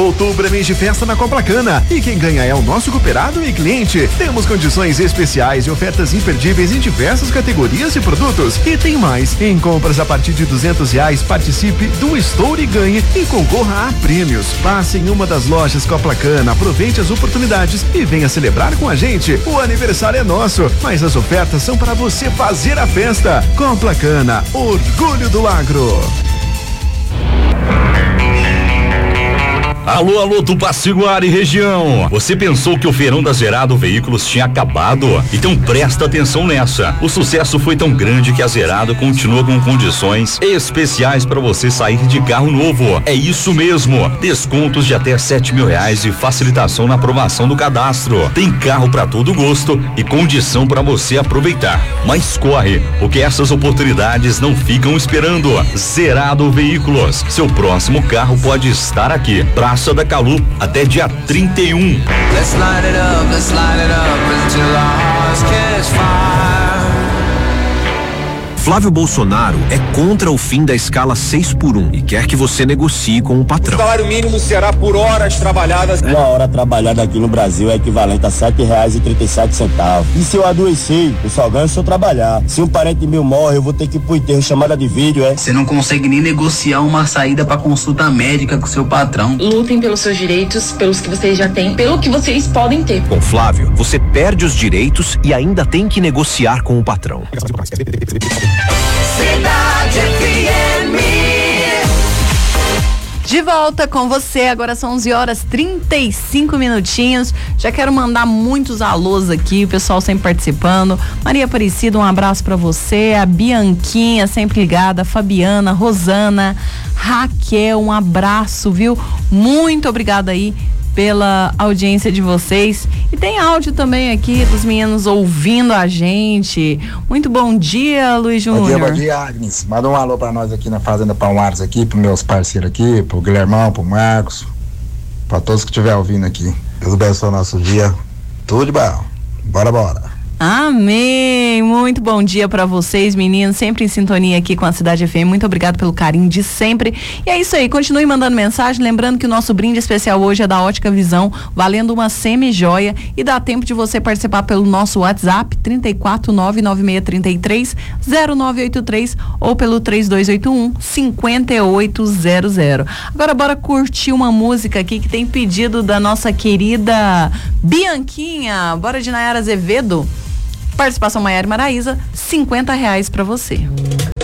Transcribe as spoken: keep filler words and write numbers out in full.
Outubro é mês de festa na Complacana e quem ganha é o nosso cooperado e cliente. Temos condições especiais e ofertas imperdíveis em diversas categorias e produtos. E tem mais, em compras a partir de duzentos reais, participe do Estoure e Ganhe e concorra a prêmios. Passe em uma das lojas Complacana, aproveite as oportunidades e venha celebrar com a gente. O aniversário é nosso, mas as ofertas são para você fazer a festa. Complacana, orgulho do agro. Alô, alô, Tupaciguara e região. Você pensou que o feirão da Zerado Veículos tinha acabado? Então presta atenção nessa. O sucesso foi tão grande que a Zerado continua com condições especiais para você sair de carro novo. É isso mesmo. Descontos de até sete mil reais e facilitação na aprovação do cadastro. Tem carro para todo gosto e condição para você aproveitar. Mas corre, porque essas oportunidades não ficam esperando. Zerado Veículos. Seu próximo carro pode estar aqui. Praça da Calu, até dia trinta e um. Let's light it up, let's light it up until our hearts catch fire. Flávio Bolsonaro é contra o fim da escala seis por um e quer que você negocie com o patrão. O salário mínimo será por horas trabalhadas. Uma hora trabalhada aqui no Brasil é equivalente a sete reais e trinta e sete centavos. E se eu adoecer, eu só ganho se eu trabalhar. Se um parente meu morre, eu vou ter que ir pro enterro, chamada de vídeo, é? Você não consegue nem negociar uma saída pra consulta médica com seu patrão. Lutem pelos seus direitos, pelos que vocês já têm, pelo que vocês podem ter. Com Flávio, você perde os direitos e ainda tem que negociar com o patrão. Cidade F M. De volta com você, agora são onze horas e trinta e cinco minutinhos. Já quero mandar muitos alôs aqui, o pessoal sempre participando. Maria Aparecida, um abraço pra você. A Bianquinha, sempre ligada. A Fabiana, Rosana, Raquel, um abraço, viu? Muito obrigada aí pela audiência de vocês. E tem áudio também aqui dos meninos ouvindo a gente. Muito bom dia, Luiz Júnior. Bom dia, bom dia, Agnes. Manda um alô pra nós aqui na Fazenda Palmares aqui, pros meus parceiros aqui, pro Guilhermão, pro Marcos, pra todos que estiver ouvindo aqui. Deus abençoe o nosso dia. Tudo de bom. Bora, bora. Amém, muito bom dia pra vocês, meninos, sempre em sintonia aqui com a Cidade F M, muito obrigado pelo carinho de sempre, e é isso aí, continue mandando mensagem, lembrando que o nosso brinde especial hoje é da Ótica Visão, valendo uma semi-joia, e dá tempo de você participar pelo nosso WhatsApp, trinta e quatro, nove nove seis trinta e três, zero nove oito três, ou pelo três dois oito um, cinco oito zero zero. Agora bora curtir uma música aqui que tem pedido da nossa querida Bianquinha, bora de Nayara Azevedo. Participação Maiara e Maraísa, cinquenta reais pra você.